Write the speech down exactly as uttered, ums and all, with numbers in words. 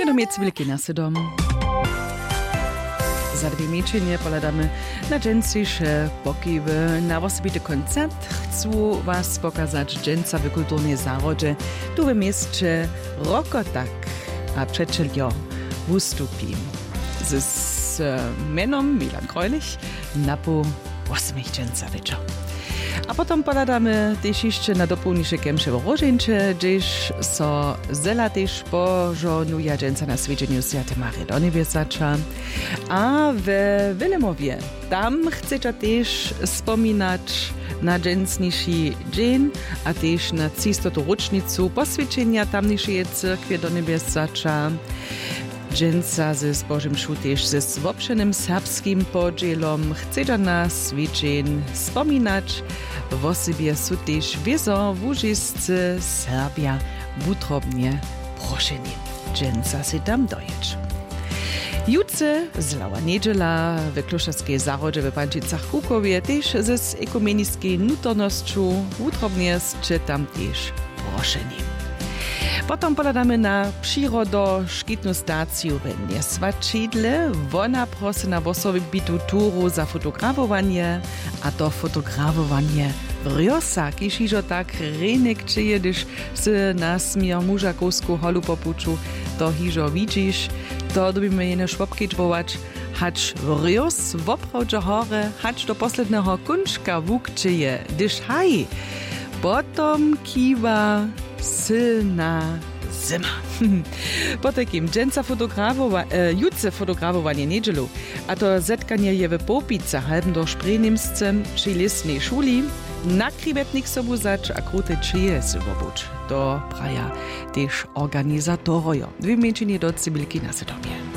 Jedno mieć wielki nasedom. Za dwie mieczenie poladamy na dżęcisze pokiwy. Na osobity koncert chcą was pokazać dżęca w kulturnej zarodzie. Tu w mieście Rokotak, a przeczeljo wystąpi z, z menom Milan Kreulich na po osmich dżęca wieczor. A potom poladamy też jeszcze na dopełnisze kemszewo rożeńcze, gdzieś so zela też pożonuje dżęca na swiedzeniu Świętej Marii do Niebiesacha. A w Wilemowie, tam chcecie też wspominać na dżęcniejszy dzień, a też na trzystotą rocznicę poswięcenia tamniejszej cyrkwie do Niebiesacha. Dżęca ze Zbożym Szuteż ze swobszenym serbskim podzielom chce na swiedzeń wspominać. W sobie są też wiezo wóżiscy Serbia wutrobnie proszeni. Dżęca se tam dojeć. Jutce zlała niedziela w kloszarskiej zarodzie w Pančicach Kukowie też ze ekumenickiej nutornością wutrobnie czy tam też proszeni. Potom poladamy na przyrodo szkitną stację w Niesvačidle. Wona prosi na osobitą turu za fotografowanie, a to fotografowanie w Rjosa, kiż iżo tak rynek czyje, gdyż z nasmier mużakowską holu popuczu, to iżo widzisz, to dobimy jene szwobkiczbować, hacz w Rjos w oprawdźe hore, hacz do poslednego kunczka wuk czyje, gdyż haj, potom kiwa silna zima. Po takim dżęca fotografowa, e, jutce fotografowanie niedzielu, a to zetkanie je w Popice, halbem do Szprenemsce, przy lesnej szuli, na kribetnik sobu zač a krute czyje se wobuč. To praja też organizatorojo. Dwie mięczynie do cybilki na sedomie.